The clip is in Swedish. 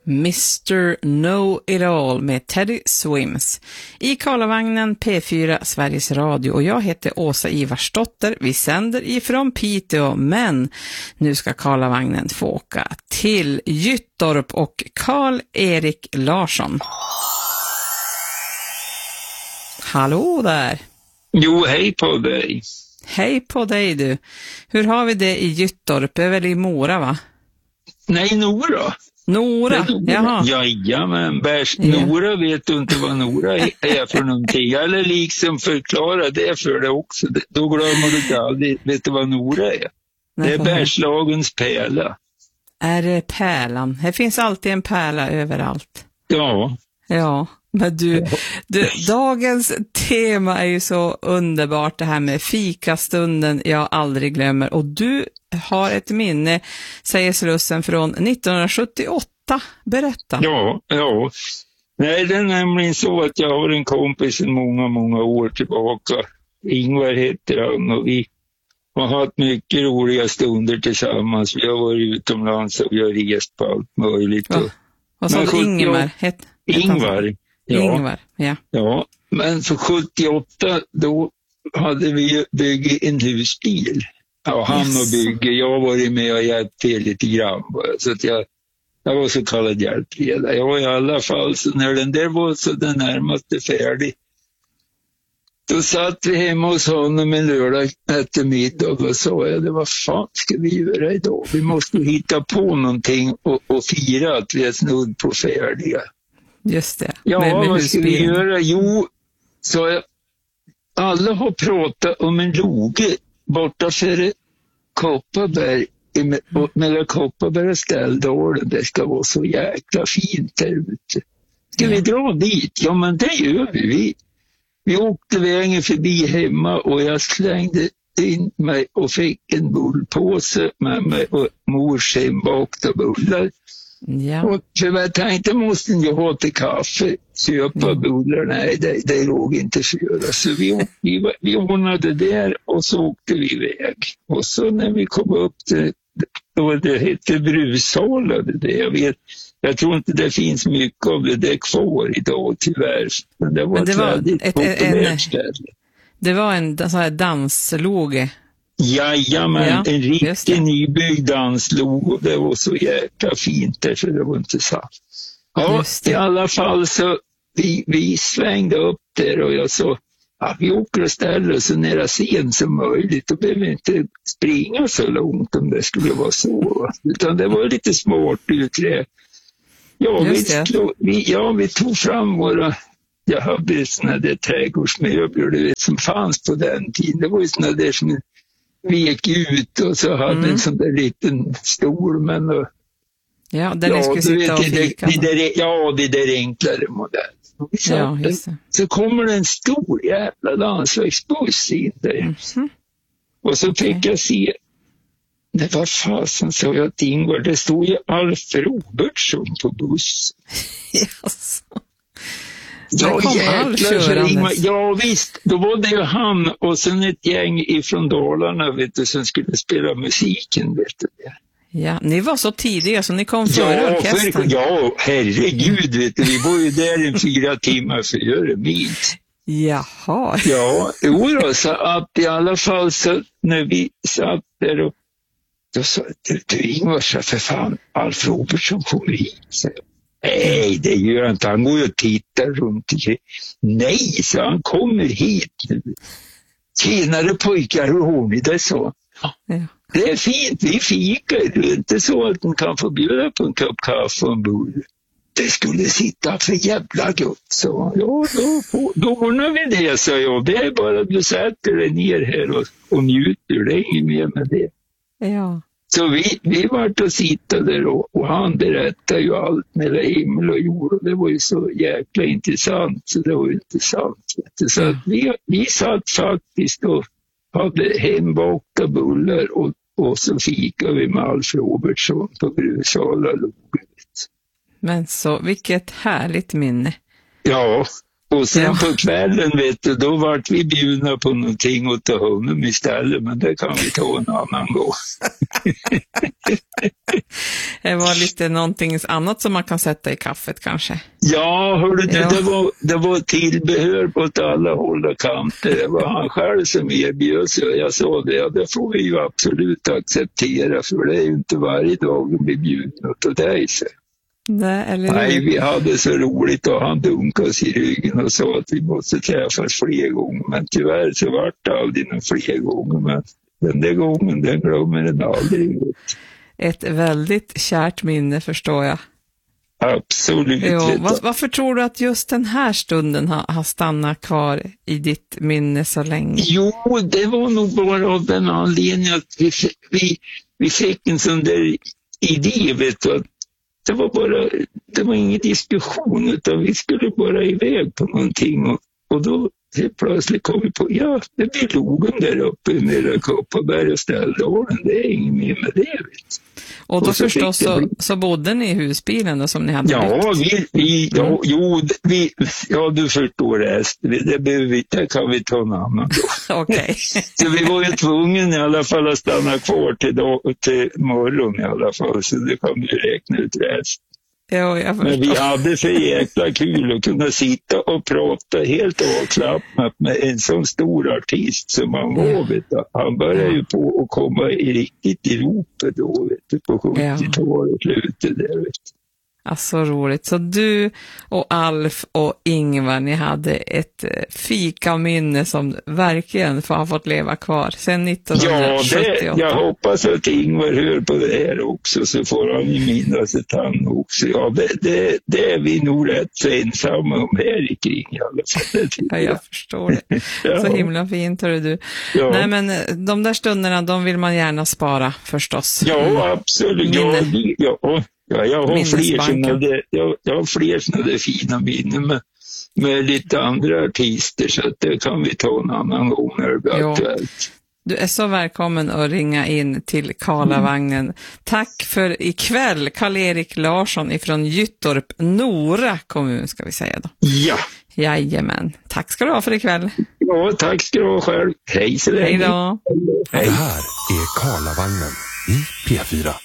Mr. Know-It-All med Teddy Swims. I Karlavagnen P4 Sveriges Radio och jag heter Åsa Ivarsdotter. Vi sänder ifrån Piteå, men nu ska Karlavagnen få åka till Gyttorp och Karl-Erik Larsson. Hallå där! Jo, hej på dig. Hej på dig du. Hur har vi det i Gyttorp? Det är väl i Mora va? Nej, Nora. Nora, jaha. Jajamän, Nora vet du inte vad Nora är för någonting. Eller liksom förklara det för dig också. Då glömmer du inte aldrig. Vet du vad Nora är? Nej, det är Bergslagens pärla. Är det pärlan? Det finns alltid en pärla överallt. Ja. Ja, men du, dagens tema är ju så underbart, det här med fikastunden jag aldrig glömmer. Och du har ett minne, säger Slussen, från 1978. Berätta. Ja. Nej, det är nämligen så att jag har en kompis sedan många år tillbaka. Ingvar heter han och vi har haft mycket roliga stunder tillsammans. Vi har varit utomlands och vi har rest på allt möjligt. Vad sa du, Ingvar? Ingvar. Ingvar, ja. Ja, men för 78 då hade vi byggt en husbil. Ja, han och bygge. Jag har varit med och hjälpt till lite grann. Så att jag var så kallad hjälpledare. Jag var i alla fall, så när den där var så den närmaste färdig. Då satt vi hemma hos honom en lördag eftermiddag och sa jag, vad fan ska vi göra idag? Vi måste hitta på någonting och fira att vi är snudd på färdiga. Just det. Ja, vad ska vi göra? Jo, så jag, alla har pratat om en loge borta för Kopparberg, mellan Kopparberg och Ställdalen. Det ska vara så jäkla fint där ute. Ska vi dra dit? Ja, men det gör vi. Vi åkte vägen förbi hemma och jag slängde in mig och fick en bullpåse med mig och mors hembakta bullar. Ja. Och för jag tänkte, måste jag ha till kaffe, köpa bullar? Nej, det låg inte för göra. Så vi ordnade där och så åkte vi iväg. Och så när vi kom upp till, då det hette Brusala, jag tror inte det finns mycket av det där kvar idag tyvärr. Men det var ett väldigt populärt ställe. Det var en sån här dansloge. Jajamän, en riktig nybyggd dansloge. Det var så jäkla fint där så det var inte sant. Ja, i alla fall så vi svängde upp där och jag sa, vi åker och ställer oss så nära scen som möjligt. Då behöver vi inte springa så långt om det skulle vara så. Utan det var lite smart uträ. Ja, vi tog fram våra, jag hade såna där trädgårdsmöbler som fanns på den tiden. Det var ju såna där som vi gick ut och så hade en sån där liten stol. Men ja, där ni skulle sitta och fika. Det där enklare modell. Så kommer det en stor jävla landsvägsbuss in där. Och så fick jag se, det var fasen så jag till Ingvar, det stod ju Alf Robertsson på bussen. Ja visst, då var det ju han och sen ett gäng ifrån Dalarna som skulle spela musiken, vet du det. Ja, ni var så tidiga så ni kom före orkestern. Ja, herregud, vet du, vi var ju där en 4 timmar före minst. Jaha. Ja, så att i alla fall så när vi satt där och då sa du Ingvar, så för fan, Alf Robertsson kommer hit, så nej, det gör inte. Han går ju och tittar runt omkring. Nej, så han kommer hit nu. Tjenare pojkar, hur har ni det så? Ja. Det är fint, vi fikar. Det är inte så att de kan få bjuda på en kopp kaffe och en bulle. Det skulle sitta för jävla gott, så. Ja, då ordnar vi det, så jag. Det är bara att du sätter dig ner här och njuter. Det är inget mer med det. Ja. Så vi vart och sittade där och han berättade ju allt med himmel och jord och det var ju så jäkla intressant så det var ju intressant. Så att vi satt faktiskt och hade hembakta bullar och så fikade vi med Alf Robertsson på Brusala loget. Men så, vilket härligt minne. Ja, Och sen på kvällen, vet du, då vart vi bjudna på någonting och ta honom istället, men det kan vi ta en annan gång. Det var lite någonting annat som man kan sätta i kaffet kanske. Ja, hörde du, det var tillbehör på alla håll och kanter. Det var han själv som erbjöd sig. Jag sa det får vi ju absolut acceptera, för det är ju inte varje dag vi blir bjudna åt dig. Nej, vi hade så roligt och han dunkade oss i ryggen och sa att vi måste träffas fler gånger. Men tyvärr så vart det aldrig någon fler gånger. Men den där gången, den glömmer den aldrig. Ett väldigt kärt minne, förstår jag. Absolut. Varför tror du att just den här stunden har stannat kvar i ditt minne så länge? Jo, det var nog bara av den anledningen att vi fick en sån där idé, vet du, att det var ingen diskussion, utan vi skulle bara iväg på någonting och då plötsligt kom vi på, det blir logen där uppe i Kopparberg och Ställdalen, det är ingen mer med det. Och då förstås så bodde ni i husbilen då, som ni hade byggt? Du förstår det kan vi ta en annan då. Okej. Så vi var ju tvungna i alla fall att stanna kvar till morgon i alla fall, så det kan vi räkna ut resten. Men vi hade för jäkla kul att kunna sitta och prata helt avslappnat med en sån stor artist som man var, vet du. Han började ju på att komma riktigt i ropet då, vet du, på 70-talet, slutet där, vet du. Alltså roligt. Så du och Alf och Ingvar, ni hade ett fika-minne som verkligen har fått leva kvar sedan 1978. Jag hoppas att Ingvar hör på det här också, så får han ju minnas ett han också. Ja, det är vi nog rätt så ensamma om här i kring i alla fall. Ja, jag förstår det. Så himla fint, hör du. Ja. Nej, men de där stunderna, de vill man gärna spara förstås. Ja, absolut. Ja, jag har fler sådana fina minnen med lite andra artister, så att det kan vi ta en annan gång när det blir aktuellt. Du är så välkommen att ringa in till Karlavagnen. Tack för ikväll, Karl-Erik Larsson ifrån Gyttorp, Nora kommun ska vi säga då. Ja. Jajamän. Tack ska du ha för ikväll. Ja, tack ska du ha själv. Hej så länge. Hej då. Det här är Karlavagnen i P4.